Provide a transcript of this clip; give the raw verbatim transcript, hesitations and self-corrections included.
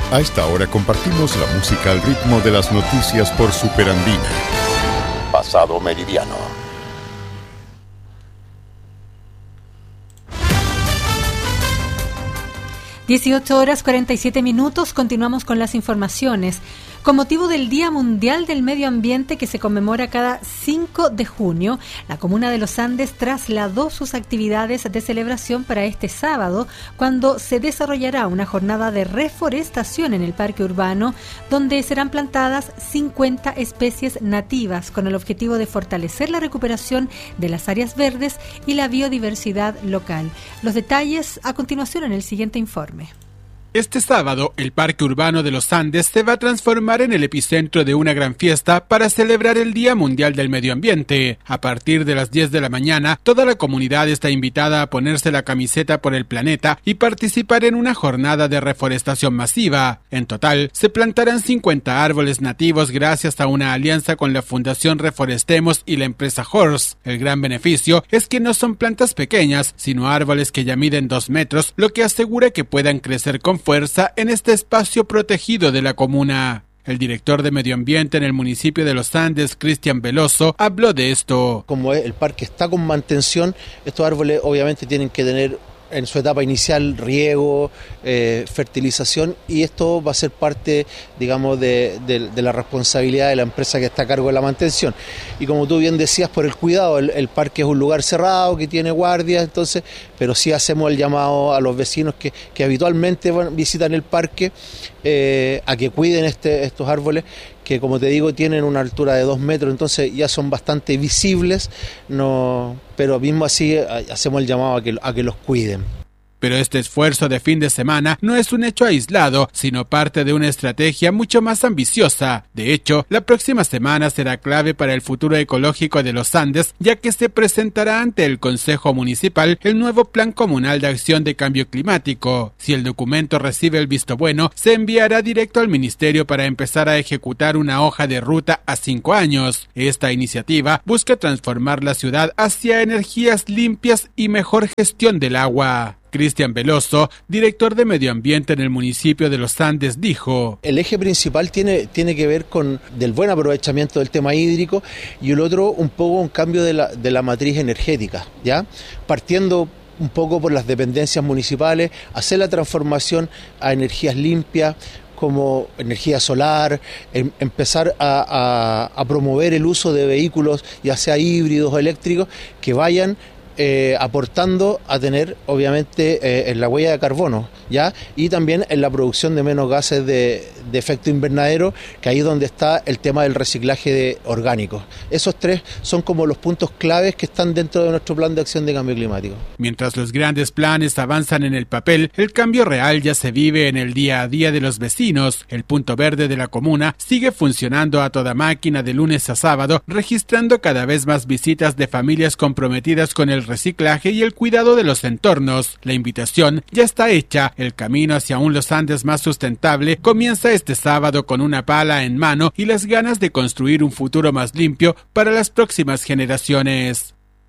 A esta hora compartimos la música al ritmo de las noticias por Superandina. Pasado Meridiano. dieciocho horas cuarenta y siete minutos, continuamos con las informaciones. Con motivo del Día Mundial del Medio Ambiente que se conmemora cada cinco de junio, la Comuna de Los Andes trasladó sus actividades de celebración para este sábado, cuando se desarrollará una jornada de reforestación en el Parque Urbano, donde serán plantadas cincuenta especies nativas con el objetivo de fortalecer la recuperación de las áreas verdes y la biodiversidad local. Los detalles a continuación en el siguiente informe. Este sábado, el Parque Urbano de Los Andes se va a transformar en el epicentro de una gran fiesta para celebrar el Día Mundial del Medio Ambiente. A partir de las diez de la mañana, toda la comunidad está invitada a ponerse la camiseta por el planeta y participar en una jornada de reforestación masiva. En total, se plantarán cincuenta árboles nativos gracias a una alianza con la Fundación Reforestemos y la empresa Horse. El gran beneficio es que no son plantas pequeñas, sino árboles que ya miden dos metros, lo que asegura que puedan crecer con fuerza en este espacio protegido de la comuna. El director de Medio Ambiente en el municipio de Los Andes, Cristian Veloso, habló de esto. Como el parque está con mantención, estos árboles obviamente tienen que tener en su etapa inicial riego, eh, fertilización, y esto va a ser parte, digamos, de, de, de la responsabilidad de la empresa que está a cargo de la mantención. Y como tú bien decías, por el cuidado, el, el parque es un lugar cerrado que tiene guardias, entonces, pero sí hacemos el llamado a los vecinos que, que habitualmente van, visitan el parque eh, a que cuiden este, estos árboles, que como te digo tienen una altura de dos metros, entonces ya son bastante visibles, no, pero mismo así hacemos el llamado a que, a que los cuiden. Pero este esfuerzo de fin de semana no es un hecho aislado, sino parte de una estrategia mucho más ambiciosa. De hecho, la próxima semana será clave para el futuro ecológico de Los Andes, ya que se presentará ante el Consejo Municipal el nuevo Plan Comunal de Acción de Cambio Climático. Si el documento recibe el visto bueno, se enviará directo al Ministerio para empezar a ejecutar una hoja de ruta a cinco años. Esta iniciativa busca transformar la ciudad hacia energías limpias y mejor gestión del agua. Cristian Veloso, director de Medio Ambiente en el municipio de Los Andes, dijo: el eje principal tiene, tiene que ver con del buen aprovechamiento del tema hídrico, y el otro un poco un cambio de la, de la matriz energética, ¿ya? Partiendo un poco por las dependencias municipales, hacer la transformación a energías limpias, como energía solar, em, empezar a, a, a promover el uso de vehículos, ya sea híbridos o eléctricos, que vayan Eh, aportando a tener obviamente eh, en la huella de carbono, ¿ya? Y también en la producción de menos gases de, de efecto invernadero, que ahí es donde está el tema del reciclaje de orgánicos. Esos tres son como los puntos claves que están dentro de nuestro plan de acción de cambio climático. Mientras los grandes planes avanzan en el papel, el cambio real ya se vive en el día a día de los vecinos. El punto verde de la comuna sigue funcionando a toda máquina de lunes a sábado, registrando cada vez más visitas de familias comprometidas con el reciclaje y el cuidado de los entornos. La invitación ya está hecha. El camino hacia un Los Andes más sustentable comienza este sábado con una pala en mano y las ganas de construir un futuro más limpio para las próximas generaciones.